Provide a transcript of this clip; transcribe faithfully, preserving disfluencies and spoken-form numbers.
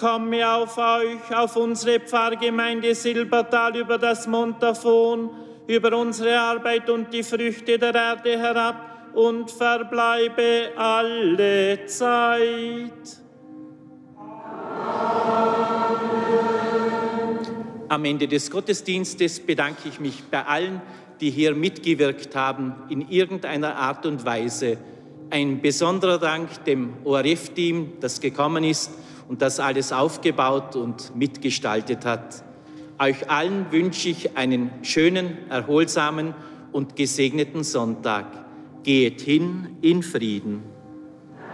komme auf euch, auf unsere Pfarrgemeinde Silbertal, über das Montafon, über unsere Arbeit und die Früchte der Erde herab und verbleibe alle Zeit. Am Ende des Gottesdienstes bedanke ich mich bei allen, die hier mitgewirkt haben, in irgendeiner Art und Weise. Ein besonderer Dank dem O R F-Team, das gekommen ist und das alles aufgebaut und mitgestaltet hat. Euch allen wünsche ich einen schönen, erholsamen und gesegneten Sonntag. Geht hin in Frieden.